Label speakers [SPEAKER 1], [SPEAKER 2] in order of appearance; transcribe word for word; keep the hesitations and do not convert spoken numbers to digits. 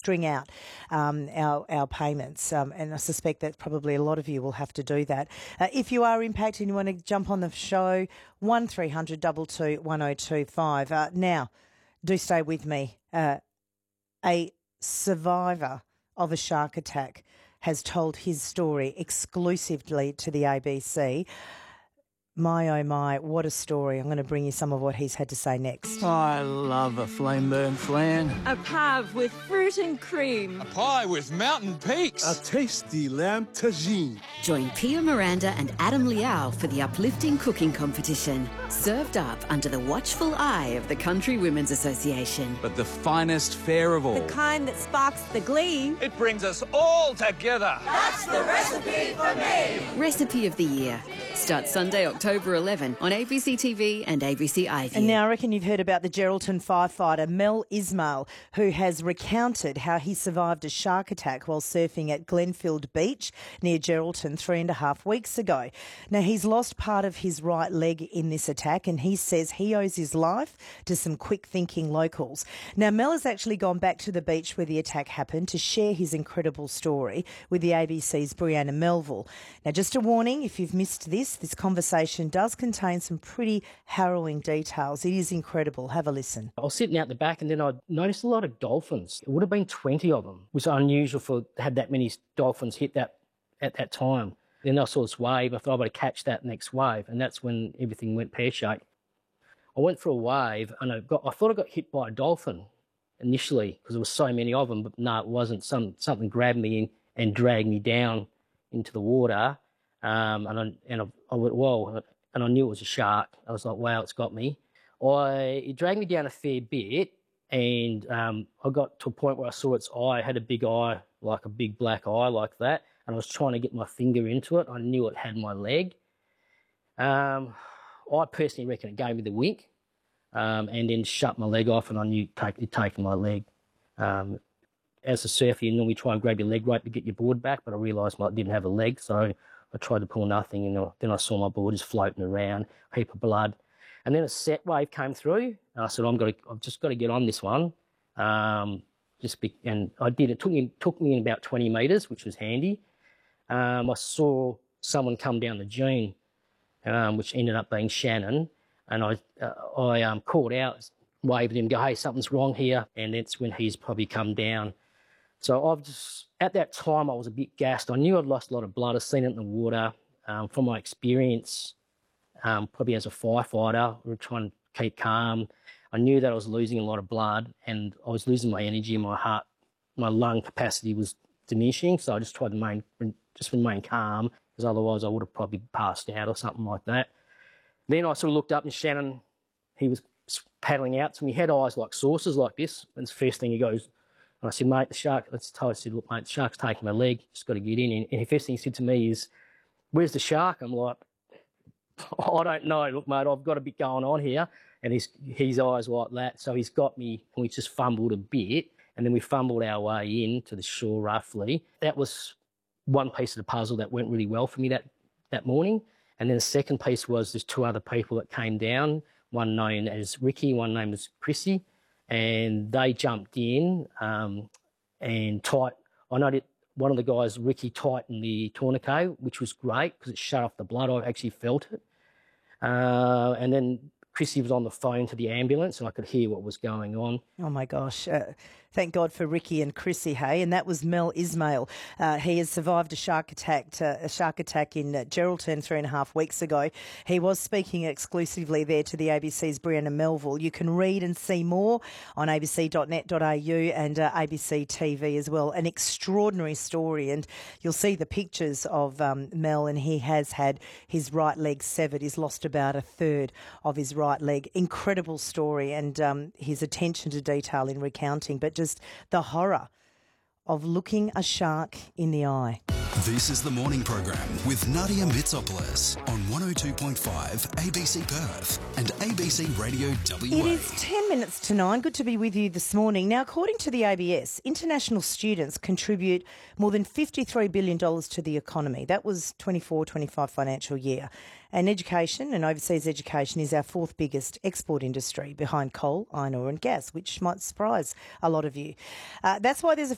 [SPEAKER 1] string out um, our, our payments. Um, and I suspect that probably a lot of you will have to do that. Uh, if you are impacted and you want to jump on the show, one three hundred two two one oh two five. Uh, now, do stay with me. Uh, a survivor of a shark attack has told his story exclusively to the A B C. My, oh my, what a story. I'm going to bring you some of what he's had to say next.
[SPEAKER 2] I love a flame burn flan.
[SPEAKER 3] A pave with fruit and cream.
[SPEAKER 4] A pie with mountain peaks.
[SPEAKER 5] A tasty lamb tagine.
[SPEAKER 6] Join Pia Miranda and Adam Liao for the uplifting cooking competition. Served up under the watchful eye of the Country Women's Association.
[SPEAKER 4] But the finest fare of all.
[SPEAKER 3] The kind that sparks the glee.
[SPEAKER 4] It brings us all together.
[SPEAKER 3] That's the recipe for me.
[SPEAKER 6] Recipe of the Year. Starts Sunday, October eleventh on A B C T V and A B C iView.
[SPEAKER 1] And now I reckon you've heard about the Geraldton firefighter Mel Ismail, who has recounted how he survived a shark attack while surfing at Glenfield Beach near Geraldton three and a half weeks ago. Now, he's lost part of his right leg in this attack, and he says he owes his life to some quick-thinking locals. Now, Mel has actually gone back to the beach where the attack happened to share his incredible story with the A B C's Brianna Melville. Now, just a warning, if you've missed this, this conversation does contain some pretty harrowing details. It is incredible. Have a listen.
[SPEAKER 7] I was sitting out the back and then I noticed a lot of dolphins. It would have been twenty of them, which was unusual for to have that many dolphins hit that at that time. Then I saw this wave. I thought I would catch that next wave, and that's when everything went pear-shaped. I went for a wave and I got. I thought I got hit by a dolphin initially because there were so many of them, but no, it wasn't. Some something grabbed me in and dragged me down into the water. Um, and I, and I, I went, whoa, and I knew it was a shark. I was like, wow, it's got me. I, it dragged me down a fair bit, and um, I got to a point where I saw its eye. It had a big eye, like a big black eye like that, and I was trying to get my finger into it. I knew it had my leg. Um, I personally reckon it gave me the wink, um, and then shut my leg off, and I knew it take, it taken my leg. Um, as a surfer, you normally try and grab your leg rope to get your board back, but I realised I didn't have a leg, so I tried to pull nothing, and then I saw my board just floating around, a heap of blood. And then a set wave came through, and I said, I'm gonna, I've just got to get on this one. Um, just be, and I did. It took me, took me in about twenty metres, which was handy. Um, I saw someone come down the dune, um, which ended up being Shannon, and I, uh, I um, called out, waved at him, go, hey, something's wrong here, and that's when he's probably come down. So I've just, at that time, I was a bit gassed. I knew I'd lost a lot of blood. I'd seen it in the water. Um, from my experience, um, probably as a firefighter, we were trying to keep calm. I knew that I was losing a lot of blood, and I was losing my energy. My heart, my lung capacity was diminishing. So I just tried to remain, just remain calm, because otherwise I would have probably passed out or something like that. Then I sort of looked up, and Shannon, he was paddling out to me. He had eyes like saucers like this. And the first thing he goes, and I said, mate, the shark, I said, look, mate, the shark's taking my leg, just got to get in. And the first thing he said to me is, where's the shark? I'm like, I don't know. Look, mate, I've got a bit going on here. And his, his eyes like that. So he's got me, and we just fumbled a bit. And then we fumbled our way in to the shore roughly. That was one piece of the puzzle that went really well for me that, that morning. And then the second piece was there's two other people that came down, one known as Ricky, one named as Chrissy. And they jumped in um, and tight. I know that one of the guys, Ricky, tightened the tourniquet, which was great because it shut off the blood. I actually felt it. Uh, and then Chrissy was on the phone to the ambulance, and I could hear what was going on.
[SPEAKER 1] Oh, my gosh. Uh, thank God for Ricky and Chrissy, hey? And that was Mel Ismail. Uh, he has survived a shark attack, uh, a shark attack in uh, Geraldton three and a half weeks ago. He was speaking exclusively there to the A B C's Brianna Melville. You can read and see more on a b c dot net dot a u and uh, A B C T V as well. An extraordinary story, and you'll see the pictures of um, Mel, and he has had his right leg severed. He's lost about a third of his right leg. Incredible story, and um, his attention to detail in recounting, but just the horror of looking a shark in the eye.
[SPEAKER 8] This is the morning program with Nadia Mitsopoulos on one oh two point five A B C Perth and A B C Radio W A.
[SPEAKER 1] It is ten minutes to nine. Good to be with you this morning. Now, according to the A B S, international students contribute more than fifty-three billion dollars to the economy. That was twenty-four twenty-five financial year. And education and overseas education is our fourth biggest export industry behind coal, iron ore and gas, which might surprise a lot of you. Uh, that's why there's a